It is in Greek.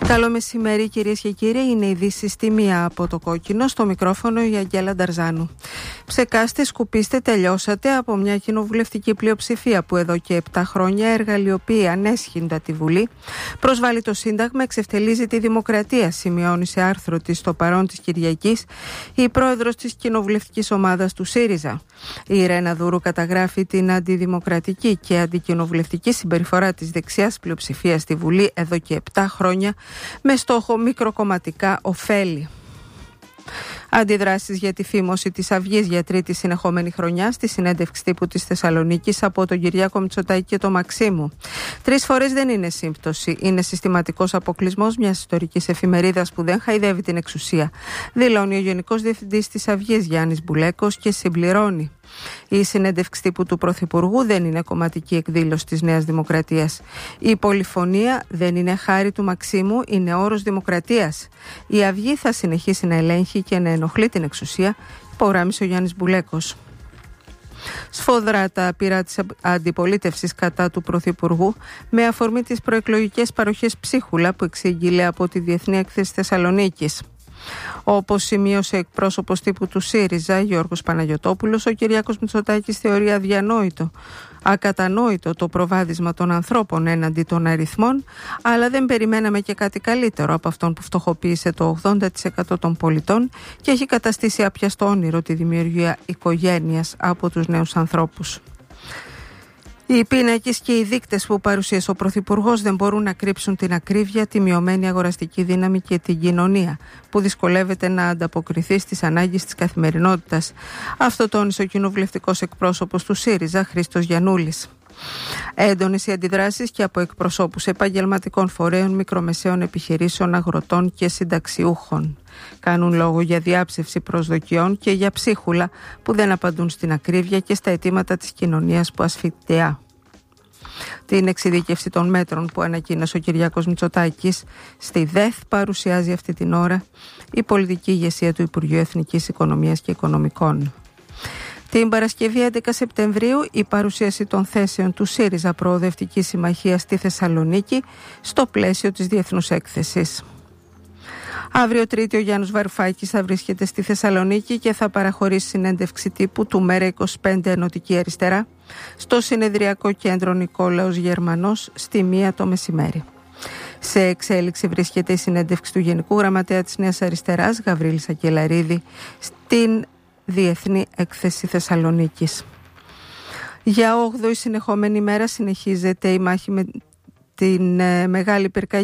Καλό μεσημέρι, κυρίες και κύριοι. Είναι ειδήσεις στη μία από το κόκκινο. Στο μικρόφωνο η Αγγέλα Νταρζάνου. Ψεκάστε, σκουπίστε, τελειώσατε από μια κοινοβουλευτική πλειοψηφία που εδώ και 7 χρόνια εργαλειοποιεί ανέσχυντα τη Βουλή, προσβάλλει το Σύνταγμα, εξευτελίζει τη δημοκρατία, σημειώνει σε άρθρο της στο παρόν της Κυριακής η πρόεδρος της κοινοβουλευτικής ομάδας του ΣΥΡΙΖΑ. Η Ρένα Δούρου καταγράφει την αντιδημοκρατική και αντικοινοβουλευτική συμπεριφορά της δεξιάς πλειοψηφίας στη Βουλή εδώ και 7 χρόνια, με στόχο μικροκομματικά ωφέλη. Αντιδράσεις για τη φήμωση της Αυγής για τρίτη συνεχόμενη χρονιά στη συνέντευξη τύπου της Θεσσαλονίκης από τον Κυριάκο Μητσοτάκη και τον Μαξίμου. 3 φορές δεν είναι σύμπτωση. Είναι συστηματικός αποκλεισμός μιας ιστορικής εφημερίδας που δεν χαϊδεύει την εξουσία, δηλώνει ο Γενικός Διευθυντής της Αυγής Γιάννης Μπουλέκος και συμπληρώνει. Η συνέντευξη τύπου του Πρωθυπουργού δεν είναι κομματική εκδήλωση της Νέας Δημοκρατίας. Η πολυφωνία δεν είναι χάρη του Μαξίμου, είναι όρος δημοκρατίας. Η Αυγή θα συνεχίσει να ελέγχει και να ενοχλεί την εξουσία, υπογράμμισε ο Γιάννης Μπουλέκος. Σφοδρά τα πειρά της αντιπολίτευσης κατά του Πρωθυπουργού με αφορμή τις προεκλογικές παροχές ψίχουλα που εξήγηλε από τη Διεθνή Έκθεση Θεσσαλονίκης. Όπως σημείωσε εκπρόσωπος τύπου του ΣΥΡΙΖΑ, Γιώργος Παναγιωτόπουλος, ο Κυριάκος Μητσοτάκης θεωρεί ακατανόητο το προβάδισμα των ανθρώπων έναντι των αριθμών, αλλά δεν περιμέναμε και κάτι καλύτερο από αυτόν που φτωχοποίησε το 80% των πολιτών και έχει καταστήσει άπιαστο όνειρο τη δημιουργία οικογένειας από τους νέους ανθρώπους. Οι πίνακες και οι δείκτες που παρουσίασε ο Πρωθυπουργός δεν μπορούν να κρύψουν την ακρίβεια, τη μειωμένη αγοραστική δύναμη και την κοινωνία που δυσκολεύεται να ανταποκριθεί στις ανάγκες της καθημερινότητας. Αυτό τόνισε ο κοινοβουλευτικός εκπρόσωπος του ΣΥΡΙΖΑ, Χρήστος Γιαννούλης. Έντονες οι αντιδράσεις και από εκπροσώπους επαγγελματικών φορέων, μικρομεσαίων επιχειρήσεων, αγροτών και συνταξιούχων. Κάνουν λόγο για διάψευση προσδοκιών και για ψίχουλα που δεν απαντούν στην ακρίβεια και στα αιτήματα της κοινωνίας που ασφικτειά. Την εξειδίκευση των μέτρων που ανακοίνωσε ο Κυριάκος Μητσοτάκης στη ΔΕΘ παρουσιάζει αυτή την ώρα η πολιτική ηγεσία του Υπουργείου Εθνικής Οικονομίας και Οικονομικών. Την Παρασκευή 11 Σεπτεμβρίου η παρουσίαση των θέσεων του ΣΥΡΙΖΑ Προοδευτική Συμμαχία στη Θεσσαλονίκη στο πλαίσιο της Διεθνούς Έκθεσης. Αύριο Τρίτη ο Γιάννης Βαρουφάκης θα βρίσκεται στη Θεσσαλονίκη και θα παραχωρήσει συνέντευξη τύπου του ΜΕΡΑ25 Ενωτική Αριστερά στο συνεδριακό κέντρο Νικόλαος Γερμανός στη 1 το μεσημέρι. Σε εξέλιξη βρίσκεται η συνέντευξη του Γενικού Γραμματέα της Νέας Αριστεράς Γαβρίλη Σακελαρίδη στην Διεθνή Έκθεση Θεσσαλονίκης. Για 8η συνεχόμενη μέρα συνεχίζεται η μάχη με την μεγάλη πυρκαγιά